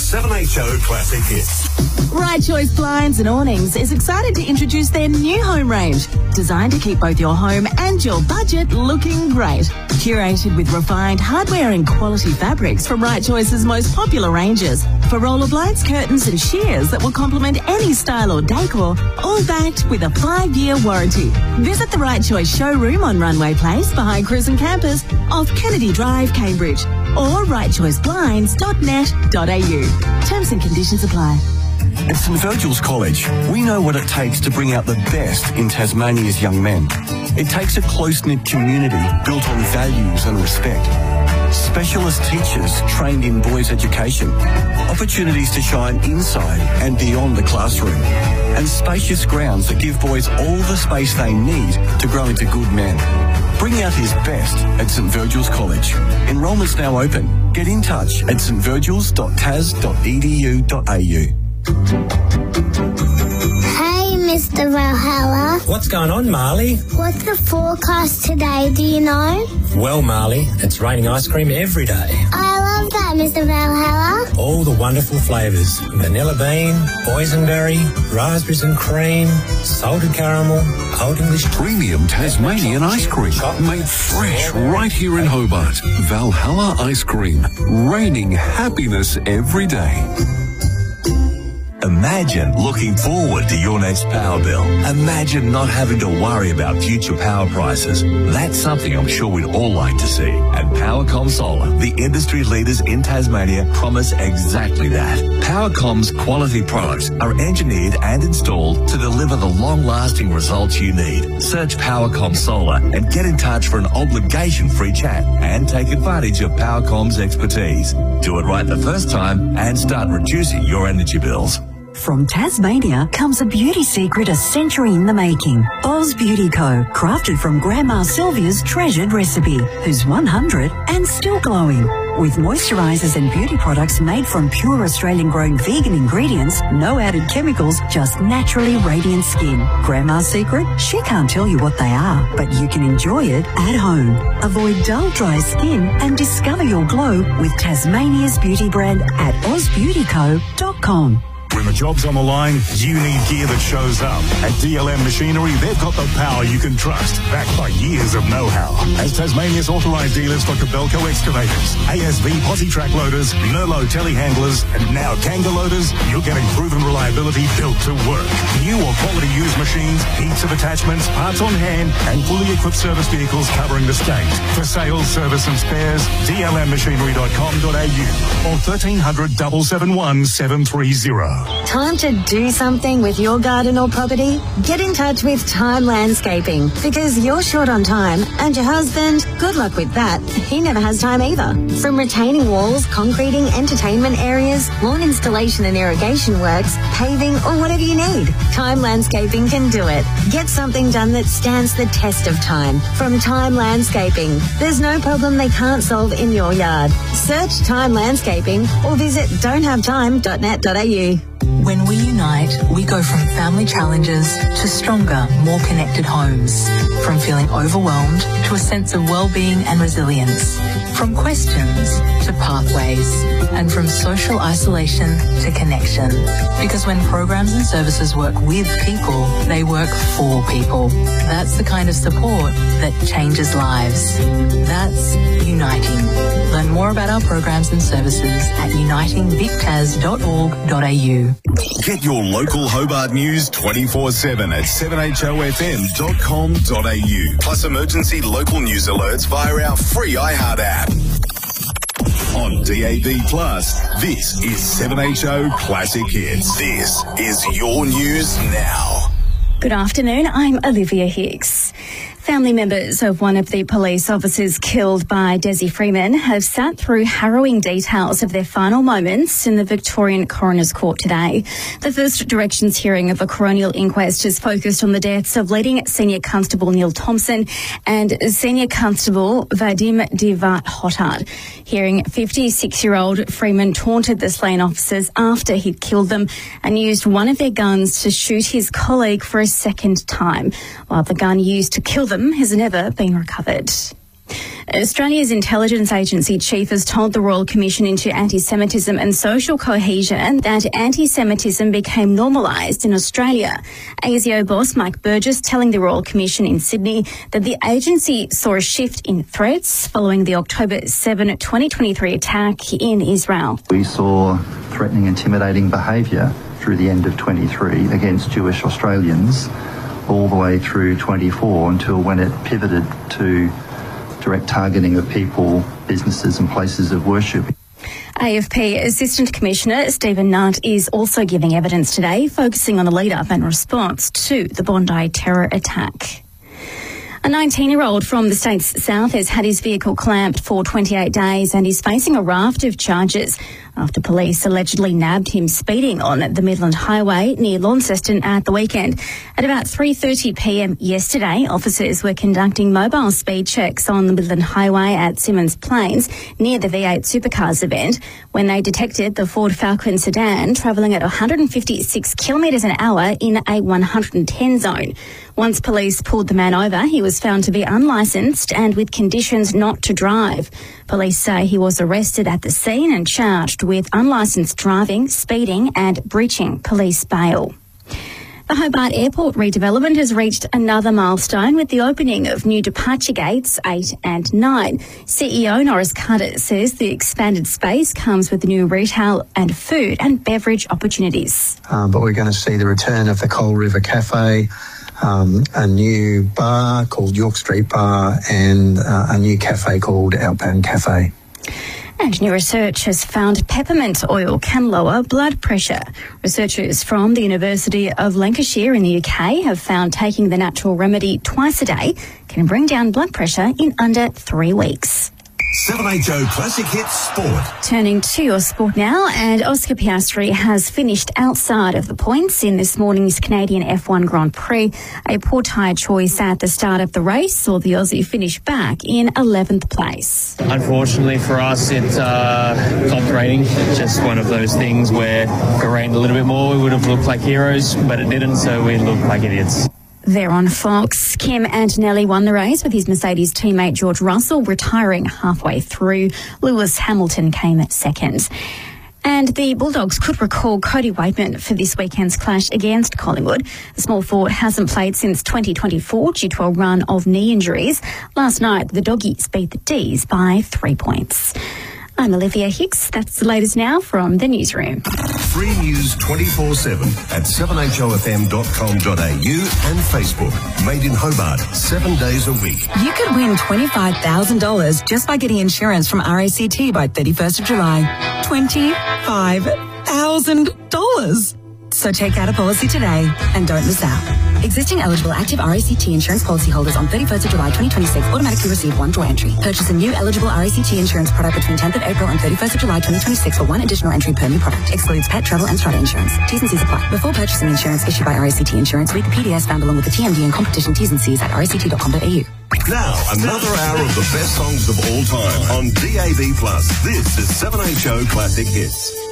7HO Classic Hits. Right Choice Blinds and Awnings is excited to introduce their new home range, designed to keep both your home and your budget looking great. Curated with refined hardware and quality fabrics from Right Choice's most popular ranges. For roller blinds, curtains and shears that will complement any style or decor, all backed with a 5-year warranty. Visit the Right Choice showroom on Runway Place behind Cruisin' Campus off Kennedy Drive, Cambridge, or rightchoiceblinds.net.au. Terms and conditions apply. At St Virgil's College, we know what it takes to bring out the best in Tasmania's young men. It takes a close-knit community built on values and respect. Specialist teachers trained in boys' education, opportunities to shine inside and beyond the classroom, and spacious grounds that give boys all the space they need to grow into good men. Bring out his best at St Virgil's College. Enrolment's now open. Get in touch at stvirgils.tas.edu.au. Hey, Mr. Valhalla. What's going on, Marley? What's the forecast today, do you know? Well, Marley, it's raining ice cream every day. I love that, Mr. Valhalla. All the wonderful flavours. Vanilla bean, boysenberry, raspberries and cream, salted caramel, Old English... Premium Tasmanian ice cream, made fresh right here in Hobart. Valhalla Ice Cream, raining happiness every day. Imagine looking forward to your next power bill. Imagine not having to worry about future power prices. That's something I'm sure we'd all like to see. And Powercom Solar, the industry leaders in Tasmania, promise exactly that. Powercom's quality products are engineered and installed to deliver the long-lasting results you need. Search Powercom Solar and get in touch for an obligation-free chat and take advantage of Powercom's expertise. Do it right the first time and start reducing your energy bills. From Tasmania comes a beauty secret a century in the making. Oz Beauty Co. Crafted from Grandma Sylvia's treasured recipe, who's 100 and still glowing. With moisturisers and beauty products made from pure Australian-grown vegan ingredients, no added chemicals, just naturally radiant skin. Grandma's secret? She can't tell you what they are, but you can enjoy it at home. Avoid dull, dry skin and discover your glow with Tasmania's beauty brand at ozbeautyco.com. When the job's on the line, you need gear that shows up. At DLM Machinery, they've got the power you can trust, backed by years of know-how. As Tasmania's authorised dealers for Cabelco excavators, ASV posi track loaders, Nerlo telehandlers, and now Kanga loaders, you're getting proven reliability built to work. New or quality used machines, heaps of attachments, parts on hand, and fully equipped service vehicles covering the state. For sales, service and spares, dlmmachinery.com.au or 1300 771 730. Time to do something with your garden or property? Get in touch with Time Landscaping, because you're short on time and your husband, good luck with that. He never has time either. From retaining walls, concreting, entertainment areas, lawn installation and irrigation works, paving or whatever you need, Time Landscaping can do it. Get something done that stands the test of time. From Time Landscaping, there's no problem they can't solve in your yard. Search Time Landscaping or visit don'thavetime.net.au. When we unite, we go from family challenges to stronger, more connected homes. From feeling overwhelmed to a sense of well-being and resilience. From questions to pathways. And from social isolation to connection. Because when programs and services work with people, they work for people. That's the kind of support that changes lives. That's Uniting. Learn more about our programs and services at unitingvictas.org.au. Get your local Hobart news 24/7 at 7hofm.com.au. Plus emergency local news alerts via our free iHeart app. On DAB+, this is 7HO Classic Hits. This is your news now. Good afternoon, I'm Olivia Hicks. Family members of one of the police officers killed by Desi Freeman have sat through harrowing details of their final moments in the Victorian Coroner's Court today. The first directions hearing of a coronial inquest is focused on the deaths of leading Senior Constable Neil Thompson and Senior Constable Vadim Divat-Hotard. Hearing 56-year-old Freeman taunted the slain officers after he'd killed them and used one of their guns to shoot his colleague for a second time, while the gun used to kill them has never been recovered. Australia's intelligence agency chief has told the Royal Commission into Anti-Semitism and Social Cohesion that anti-Semitism became normalised in Australia. ASIO boss Mike Burgess telling the Royal Commission in Sydney that the agency saw a shift in threats following the October 7, 2023 attack in Israel. We saw threatening, intimidating behaviour through the end of 23 against Jewish Australians all the way through 24 until when it pivoted to direct targeting of people, businesses and places of worship. AFP Assistant Commissioner Stephen Nutt is also giving evidence today, focusing on the lead-up and response to the Bondi terror attack. A 19-year-old from the state's south has had his vehicle clamped for 28 days and is facing a raft of charges after police allegedly nabbed him speeding on the Midland Highway near Launceston at the weekend. At about 3:30 p.m. yesterday, officers were conducting mobile speed checks on the Midland Highway at Symonds Plains near the V8 Supercars event when they detected the Ford Falcon sedan travelling at 156 kilometres an hour in a 110 zone. Once police pulled the man over, he was found to be unlicensed and with conditions not to drive. Police say he was arrested at the scene and charged with unlicensed driving, speeding and breaching police bail. The Hobart Airport redevelopment has reached another milestone with the opening of new departure gates 8 and 9. CEO Norris Carter says the expanded space comes with new retail and food and beverage opportunities. But we're going to see the return of the Coal River Cafe, a new bar called York Street Bar and a new cafe called Outbound Cafe. And new research has found peppermint oil can lower blood pressure. Researchers from the University of Lancashire in the UK have found taking the natural remedy twice a day can bring down blood pressure in under 3 weeks. 7HO Classic Hits Sport. Turning to your sport now, and Oscar Piastri has finished outside of the points in this morning's Canadian F1 Grand Prix. A poor tyre choice at the start of the race saw the Aussie finish back in 11th place. Unfortunately for us, it topped the rating. Just one of those things where if it rained a little bit more, we would have looked like heroes, but it didn't, so we looked like idiots. There on Fox, Kim Antonelli won the race with his Mercedes teammate George Russell retiring halfway through. Lewis Hamilton came second. And the Bulldogs could recall Cody Weightman for this weekend's clash against Collingwood. The small forward hasn't played since 2024 due to a run of knee injuries. Last night, the Doggies beat the D's by 3 points. I'm Olivia Hicks. That's the latest now from the newsroom. Free news 24/7 at 7hofm.com.au and Facebook. Made in Hobart, 7 days a week. You could win $25,000 just by getting insurance from RACT by 31st of July. $25,000. So take out a policy today and don't miss out. Existing eligible active RACT insurance policyholders on 31st of July 2026 automatically receive one draw entry. Purchase a new eligible RACT insurance product between 10th of April and 31st of July 2026 for one additional entry per new product. Excludes pet, travel and strata insurance. T's and C's apply. Before purchasing insurance issued by RACT Insurance, read the PDS found along with the TMD and competition T's and C's at ract.com.au. Now, another hour of the best songs of all time on DAB+. This is 7HO Classic Hits.